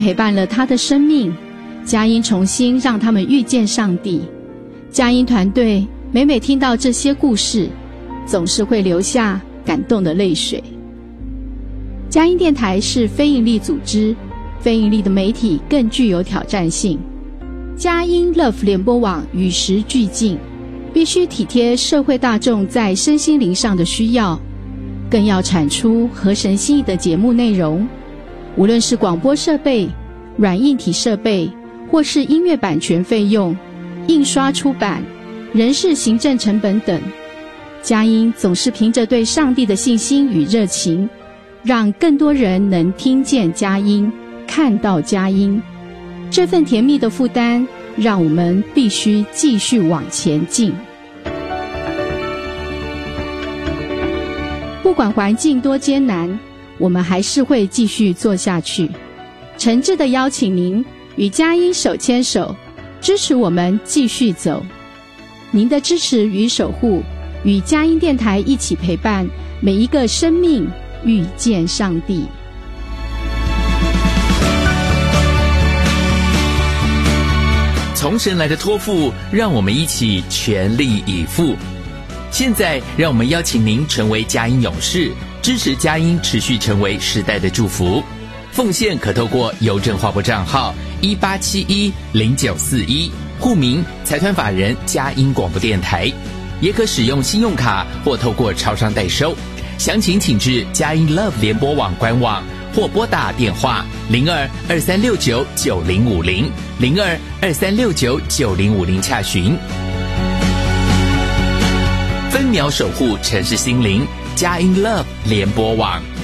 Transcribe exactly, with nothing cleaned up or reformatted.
陪伴了他的生命，佳音重新让他们遇见上帝。佳音团队每每听到这些故事，总是会流下感动的泪水。佳音电台是非营利组织，非营利的媒体更具有挑战性。佳音 Love 联播网与时俱进，必须体贴社会大众在身心灵上的需要，更要产出合神心意的节目内容。无论是广播设备、软硬体设备，或是音乐版权费用、印刷出版、人事行政成本等，佳音总是凭着对上帝的信心与热情，让更多人能听见佳音，看到佳音。这份甜蜜的负担，让我们必须继续往前进。不管环境多艰难，我们还是会继续做下去。诚挚地邀请您与佳音手牵手，支持我们继续走。您的支持与守护，与佳音电台一起陪伴每一个生命遇见上帝。 从神来的托付，让我们一起全力以赴。现在让我们邀请您成为佳音勇士，支持佳音持续成为时代的祝福。奉献可透过邮政划拨账号一八七一零九四一，户名财团法人佳音广播电台，也可使用信用卡或透过超商代收。详情请至佳音 Love 联播网官网，或拨打电话零二二三六九九零五零零二二三六九九零五零洽询。分秒守护城市心灵，佳音 Love 联播网。